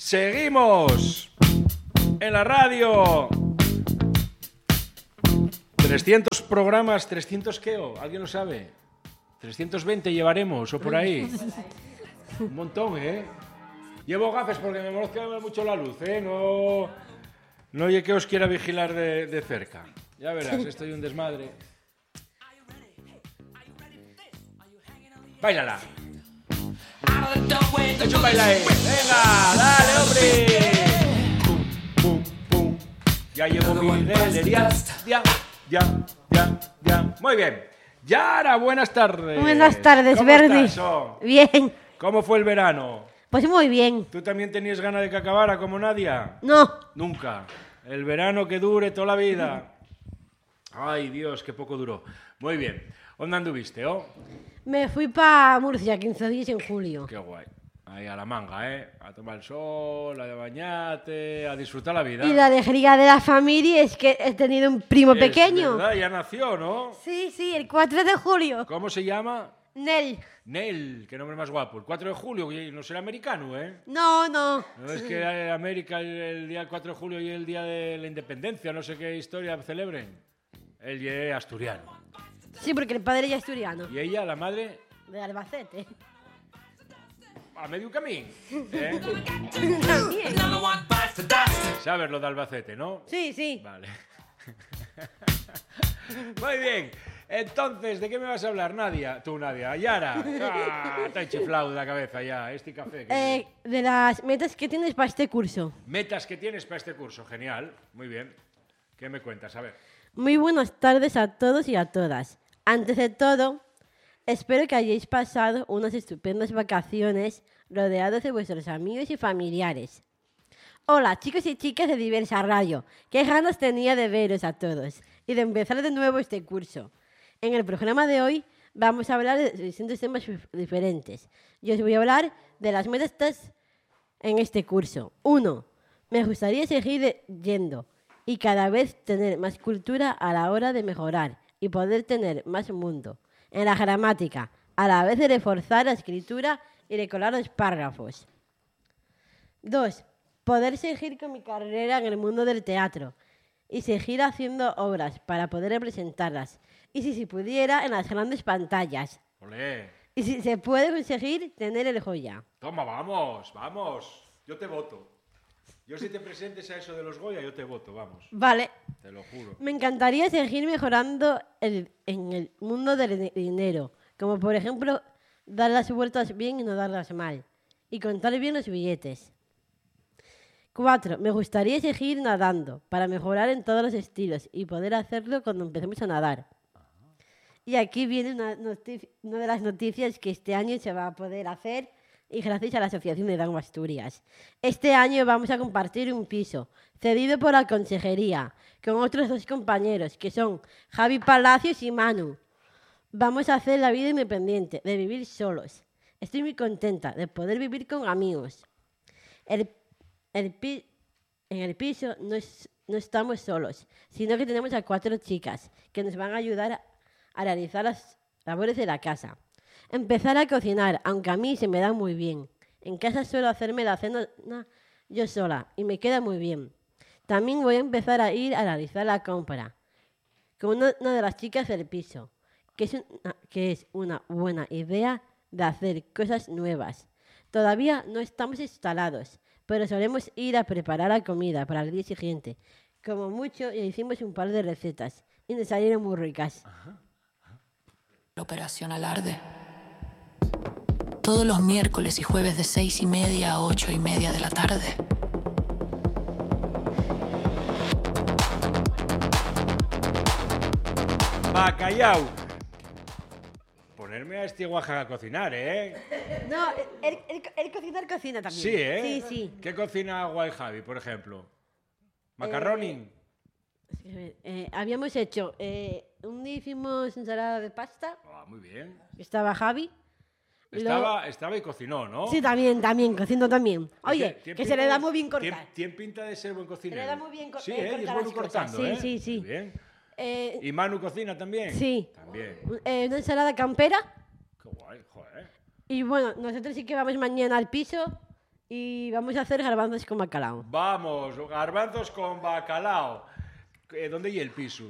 Seguimos en la radio. 300 programas, 300 qué, ¿alguien lo sabe? 320 llevaremos o por ahí. Un montón, ¿eh? Llevo gafas porque me molesta mucho la luz, ¿eh? No oye que os quiera vigilar de cerca. Ya verás, estoy un desmadre. Báilala. Hecho bailar. Venga, dale, hombre. Pum, pum, pum. Ya llevo mi galería. Ya. Muy bien. Yara, buenas tardes. Buenas tardes, ¿Cómo Verdi. estás, oh? Bien. ¿Cómo fue el verano? Pues muy bien. ¿Tú también tenías ganas de que acabara como Nadia? No. Nunca. El verano que dure toda la vida. Ay, Dios, qué poco duró. Muy bien. ¿Dónde anduviste, oh? Me fui para Murcia 15 días en julio. Qué guay. Ahí a la manga, ¿eh? A tomar el sol, a bañarte, a disfrutar la vida. Y la alegría de la familia es que he tenido un primo pequeño. ¿Verdad? Ya nació, ¿no? Sí, el 4 de julio. ¿Cómo se llama? Nel. Nel, qué nombre más guapo. El 4 de julio, no será americano, ¿eh? No. No es que América el día 4 de julio y el día de la independencia, no sé qué historia celebren. Él es asturiano. Sí, porque el padre ya es asturiano. ¿Y ella, la madre? De Albacete. A medio camino. ¿Eh? También. ¿Sabes lo de Albacete, no? Sí. Vale. Muy bien. Entonces, ¿de qué me vas a hablar, Nadia? Tú, Nadia. Yara. Te he chiflado de la cabeza ya. Este café. De las metas que tienes para este curso. Metas que tienes para este curso. Genial. Muy bien. ¿Qué me cuentas? A ver. Muy buenas tardes a todos y a todas. Antes de todo, espero que hayáis pasado unas estupendas vacaciones rodeados de vuestros amigos y familiares. Hola, chicos y chicas de Diversa Radio. Qué ganas tenía de veros a todos y de empezar de nuevo este curso. En el programa de hoy vamos a hablar de distintos temas diferentes. Yo os voy a hablar de las metas en este curso. 1. Me gustaría seguir yendo y cada vez tener más cultura a la hora de mejorar y poder tener más mundo en la gramática, a la vez de reforzar la escritura y decorar los párrafos. 2. Poder seguir con mi carrera en el mundo del teatro y seguir haciendo obras para poder representarlas. Y si se pudiera, en las grandes pantallas. Olé. Y si se puede conseguir, tener el Goya. Toma, vamos. Yo te voto. Yo si te presentes a eso de los Goya, yo te voto, vamos. Vale. Te lo juro. Me encantaría seguir mejorando en el mundo del dinero, como por ejemplo dar las vueltas bien y no darlas mal, y contar bien los billetes. 4. Me gustaría seguir nadando para mejorar en todos los estilos y poder hacerlo cuando empecemos a nadar. Y aquí viene una de las noticias que este año se va a poder hacer y gracias a la Asociación de Down Asturias. Este año vamos a compartir un piso cedido por la consejería con otros 2 compañeros que son Javi Palacios y Manu. Vamos a hacer la vida independiente, de vivir solos. Estoy muy contenta de poder vivir con amigos. En el piso no estamos solos, sino que tenemos a 4 chicas que nos van a ayudar a realizar las labores de la casa. Empezar a cocinar, aunque a mí se me da muy bien. En casa suelo hacerme la cena yo sola y me queda muy bien. También voy a empezar a ir a realizar la compra con una de las chicas del piso, que es una buena idea de hacer cosas nuevas. Todavía no estamos instalados, pero solemos ir a preparar la comida para el día siguiente. Como mucho, hicimos un par de recetas y nos salieron muy ricas. Operación Alarde. Todos los miércoles y jueves de 6:30 a 8:30 de la tarde. Bacallao. Ponerme a este Oaxaca a cocinar, ¿eh? No, el cocinar cocina también. Sí, ¿eh? Sí. ¿Qué cocina Guay Javi, por ejemplo? ¿Macaroni? Habíamos hecho, un día hicimos ensalada de pasta. Muy bien. Estaba Javi. Estaba y cocinó, ¿no? Sí, también, cocinó también. Oye, que se le da muy bien cortar. ¿Tiene pinta de ser buen cocinero? Se le da muy bien sí, cortar y es bueno cortando, cosas. Sí, ¿eh? sí. Muy bien. ¿Y Manu cocina también? Sí. También. Una ensalada campera. Qué guay, joder. Y bueno, nosotros sí que vamos mañana al piso Y vamos a hacer garbanzos con bacalao. Vamos, garbanzos con bacalao. ¿Dónde y el piso?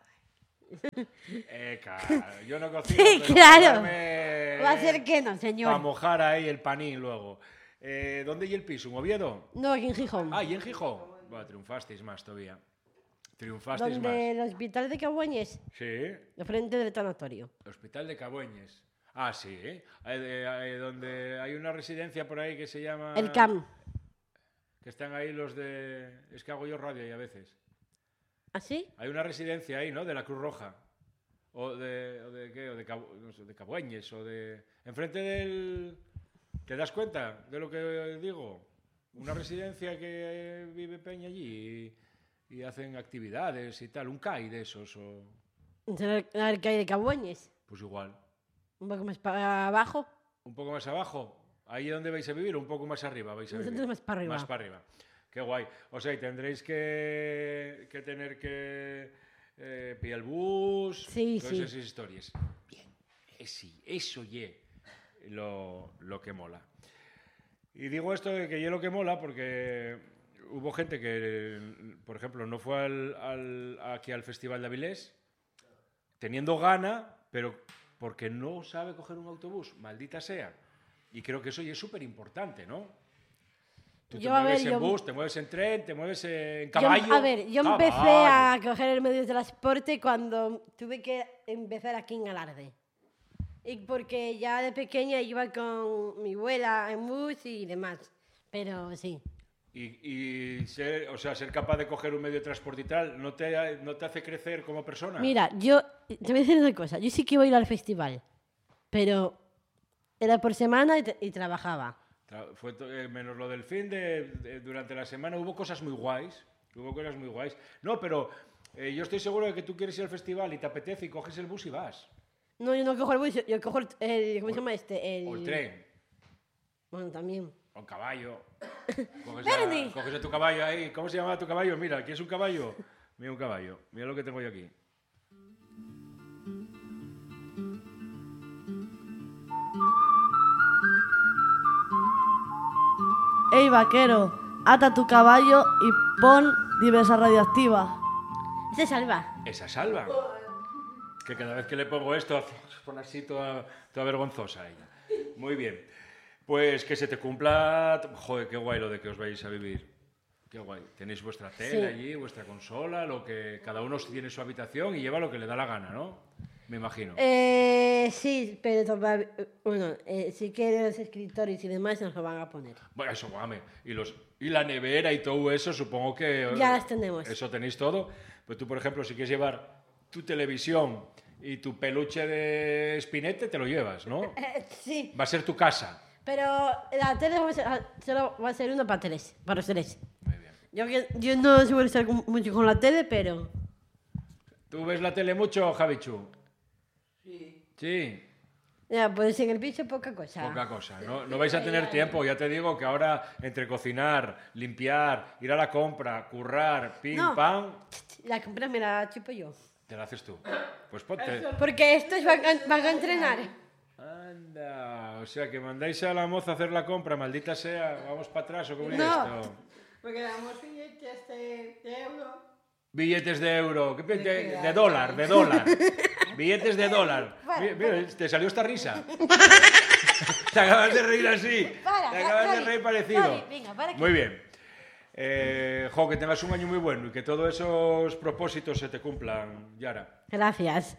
Yo no cocino. Sí, pero claro. mojarme- Va a ser que no, Para señor. mojar ahí el panín luego. ¿Dónde y el piso? ¿En Oviedo? No, aquí en Gijón. Ah, ¿y en Gijón? Bueno, triunfasteis más todavía. Triunfasteis Donde más. el hospital de Cabueñes, Sí, de frente del tanatorio. Hospital de Cabueñes. Ah, sí, ¿eh? Donde hay una residencia por ahí que se llama... El CAM. Que están ahí los de... Es que hago yo radio ahí a veces. ¿Así? Hay una residencia ahí, ¿no? De la Cruz Roja. O de ¿qué? O de, no sé, de Cabueñes, o de... Enfrente del... ¿Te das cuenta de lo que digo? Una residencia que vive Peña allí y hacen actividades y tal. Un CAI de esos, o... El que hay de Cabueñes. Pues igual. Un poco más para abajo. Un poco más abajo. Ahí es donde vais a vivir, o un poco más arriba vais a Nosotros vivir. más para arriba. Más para arriba. Qué guay. O sea, y tendréis que tener que pillar el bus, Sí, todas sí. esas historias. Bien, sí, eso ye lo que mola. Y digo esto de que ye lo que mola porque hubo gente que, por ejemplo, no fue aquí al Festival de Avilés teniendo gana, pero porque no sabe coger un autobús, maldita sea. Y creo que eso ya es súper importante, ¿no? Tú te Yo, a mueves ver, en yo- bus, te mueves en tren, te mueves en caballo. Yo empecé a coger el medio de transporte cuando tuve que empezar aquí en Alarde. Y porque ya de pequeña iba con mi abuela en bus y demás. Pero sí. Y ser, o sea, ser capaz de coger un medio de transporte y tal, ¿no te hace crecer como persona? Mira, yo te voy a decir una cosa. Yo sí que iba a ir al festival. Pero era por semana y trabajaba. Fue menos lo del fin durante la semana, hubo cosas muy guays. Hubo cosas muy guays. No, pero yo estoy seguro de que tú quieres ir al festival y te apetece y coges el bus y vas. No, yo no cojo el bus, yo cojo ¿cómo se llama este? O el tren. Bueno, también. O un caballo. Bernie. Coges a tu caballo ahí. ¿Cómo se llama tu caballo? Mira, ¿quieres un caballo? Mira un caballo. Mira lo que tengo yo aquí. Ey, vaquero, ata tu caballo y pon diversa radioactiva. Ese salva. Esa salva. Que cada vez que le pongo esto, se pone así toda vergonzosa ella. Muy bien. Pues que se te cumpla... Joder, qué guay lo de que os vais a vivir. Qué guay. Tenéis vuestra tele Sí. allí, vuestra consola, lo que cada uno tiene su habitación y lleva lo que le da la gana, ¿no? Me imagino. Sí, pero todavía, bueno, sí que los escritores y demás nos lo van a poner. Bueno, eso, guame. Y la nevera y todo eso, supongo que... Ya las tenemos. Eso tenéis todo. Pues tú, por ejemplo, si quieres llevar tu televisión y tu peluche de espinete, te lo llevas, ¿no? Sí, Va a ser tu casa. pero la tele solo va a ser una para los tres. Muy bien. Yo no suelo estar mucho con la tele, pero... ¿Tú ves la tele mucho, Javichu? Sí. Ya, pues en el piso poca cosa. Poca cosa. No vais a tener tiempo. Ya te digo que ahora entre cocinar, limpiar, ir a la compra, currar, pim, No. pam, La compra me la chupo yo. te la haces tú. Pues ponte. Porque estos van a entrenar. Anda, o sea que mandáis a la moza a hacer la compra, maldita sea, vamos para atrás o cómo es No. esto. Porque damos billetes de euro. Billetes de euro, de dólar, billetes de dólar. Mira, te salió esta risa. Te acabas de reír así. Para, Te acabas de Javi, reír parecido. Javi, venga, para aquí. Muy bien. Que tengas un año muy bueno y que todos esos propósitos se te cumplan, Yara. Gracias.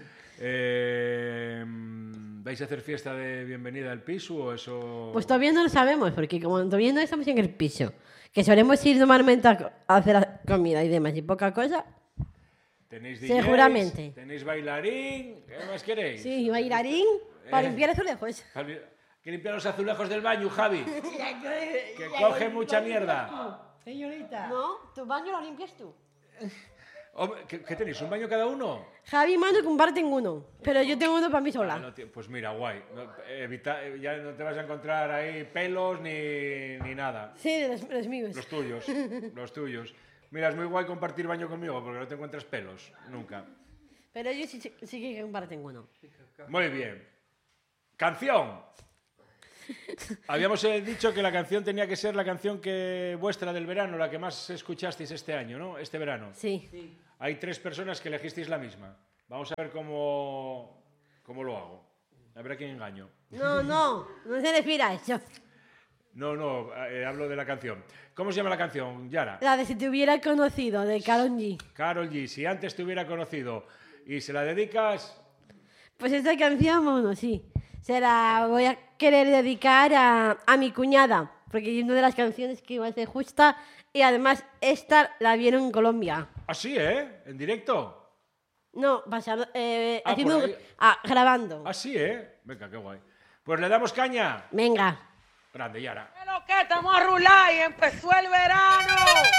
¿Vais a hacer fiesta de bienvenida al piso o eso? Pues todavía no lo sabemos, porque como todavía no estamos en el piso, que solemos ir normalmente a hacer la comida y demás y poca cosa. ¿Tenéis DJs? Seguramente. ¿Tenéis bailarín? ¿Qué más queréis? Sí, bailarín para limpiar azulejos. Javi, que limpiar los azulejos del baño, Javi. Que coge mucha mierda. Señorita. No, tu baño lo limpias tú. Hombre, ¿qué tenéis? ¿Un baño cada uno? Javi y Manu comparten uno, pero yo tengo uno para mí sola. Pues mira, guay. Ya no te vas a encontrar ahí pelos ni nada. Sí, de los míos. Los tuyos, los tuyos. Mira, es muy guay compartir baño conmigo porque no te encuentras pelos, nunca. Pero ellos sí que comparten uno. Muy bien. Canción. Habíamos dicho que la canción tenía que ser la canción que vuestra del verano, la que más escuchasteis este año, ¿no? Este verano. Sí. Hay 3 personas que elegisteis la misma. Vamos a ver cómo lo hago. A ver a quién engaño. No se refiere a eso. No, hablo de la canción. ¿Cómo se llama la canción, Yara? La de Si te hubiera conocido, de Karol G. Karol G, si antes te hubiera conocido y se la dedicas... Pues esta canción, bueno, sí. Se la voy a querer dedicar a mi cuñada, porque es una de las canciones que más me gusta y además esta la vieron en Colombia. Ah, sí, ¿eh? ¿En directo? No, pasando, por ahí. grabando. Ah, sí, ¿eh? Venga, qué guay. Pues le damos caña. Venga. Grande, Yara. Lo que estamos a rular y empezó el verano.